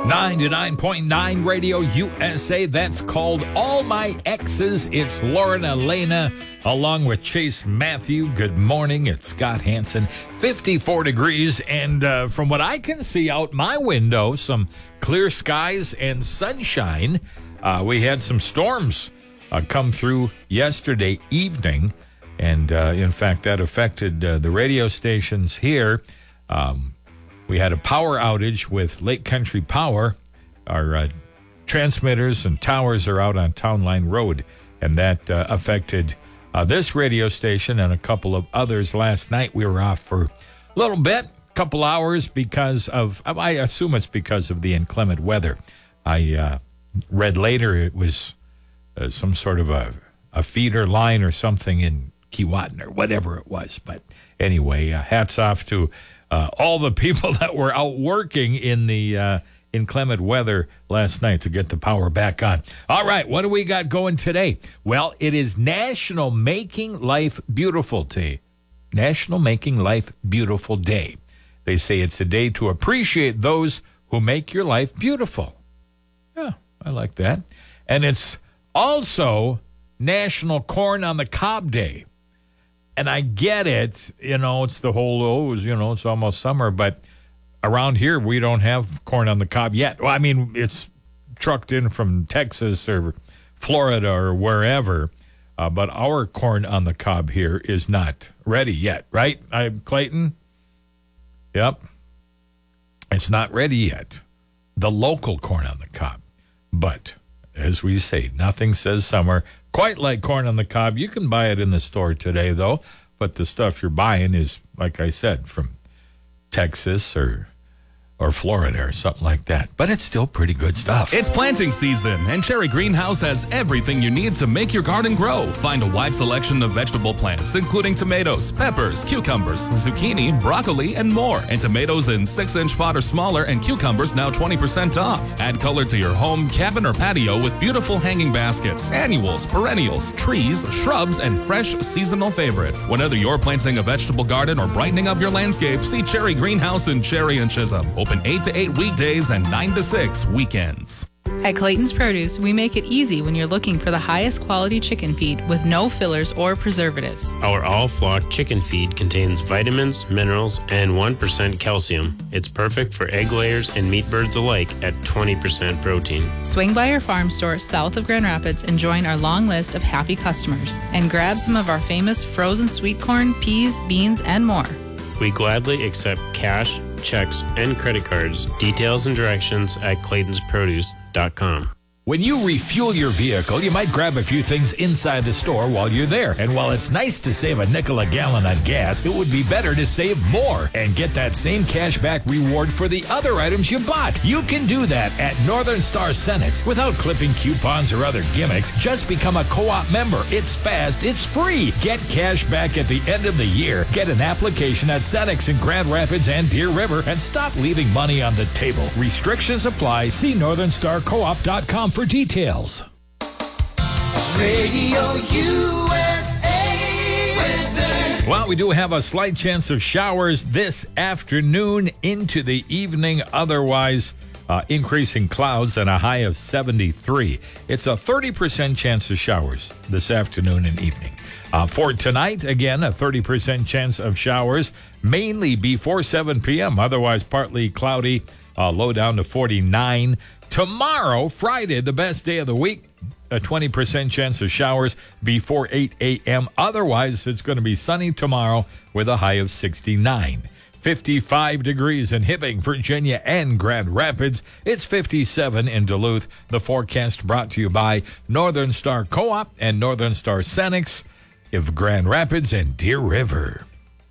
99.9 Radio USA. That's called All My Exes. It's Lauren Elena along with Chase Matthew. Good morning. It's Scott Hansen. 54 degrees. And from what I can see out my window, some clear skies and sunshine. We had some storms come through yesterday evening. And in fact, that affected the radio stations here. We had a power outage with Lake Country Power. Our transmitters and towers are out on Town Line Road, and that affected this radio station and a couple of others last night. We were off for a little bit, a couple hours, because of, I assume it's because of the inclement weather. I read later it was some sort of a feeder line or something in Keewatin or whatever it was. But anyway, hats off to all the people that were out working in the inclement weather last night to get the power back on. All right, what do we got going today? Well, it is National Making Life Beautiful Day. National Making Life Beautiful Day. They say it's a day to appreciate those who make your life beautiful. Yeah, I like that. And it's also National Corn on the Cob Day. And I get it, it's the whole, it's almost summer, but around here we don't have corn on the cob yet. Well, I mean, it's trucked in from Texas or Florida or wherever, but our corn on the cob here is not ready yet, right, Clayton? Yep. It's not ready yet, the local corn on the cob. But, as we say, nothing says summer quite like corn on the cob. You can buy it in the store today, though, but the stuff you're buying is, like I said, from Texas or Florida or something like that. But it's still pretty good stuff. It's planting season, and Cherry Greenhouse has everything you need to make your garden grow. Find a wide selection of vegetable plants, including tomatoes, peppers, cucumbers, zucchini, broccoli, and more. And tomatoes in 6-inch pot or smaller, and cucumbers now 20% off. Add color to your home, cabin, or patio with beautiful hanging baskets, annuals, perennials, trees, shrubs, and fresh seasonal favorites. Whether you're planting a vegetable garden or brightening up your landscape, see Cherry Greenhouse in Cherry and Chisholm. Open 8 to 8 weekdays and 9 to 6 weekends. At Clayton's Produce, we make it easy when you're looking for the highest quality chicken feed with no fillers or preservatives. Our all-flock chicken feed contains vitamins, minerals, and 1% calcium. It's perfect for egg layers and meat birds alike at 20% protein. Swing by our farm store south of Grand Rapids and join our long list of happy customers. And grab some of our famous frozen sweet corn, peas, beans, and more. We gladly accept cash, checks, and credit cards. Details and directions at Clayton'sProduce.com. When you refuel your vehicle, you might grab a few things inside the store while you're there. And while it's nice to save a nickel a gallon on gas, it would be better to save more and get that same cashback reward for the other items you bought. You can do that at Northern Star Cenex without clipping coupons or other gimmicks. Just become a co-op member. It's fast. It's free. Get cash back at the end of the year. Get an application at Cenex in Grand Rapids and Deer River and stop leaving money on the table. Restrictions apply. See NorthernStarCoop.com for details. Radio USA weather. Well, we do have a slight chance of showers this afternoon into the evening. Otherwise, increasing clouds and a high of 73. It's a 30% chance of showers this afternoon and evening. For tonight, again, a 30% chance of showers, mainly before 7 p.m. Otherwise, partly cloudy, low down to 49. Tomorrow, Friday, the best day of the week, a 20% chance of showers before 8 a.m. Otherwise, it's going to be sunny tomorrow with a high of 69. 55 degrees in Hibbing, Virginia, and Grand Rapids. It's 57 in Duluth. The forecast brought to you by Northern Star Co-op and Northern Star Cenex of Grand Rapids and Deer River.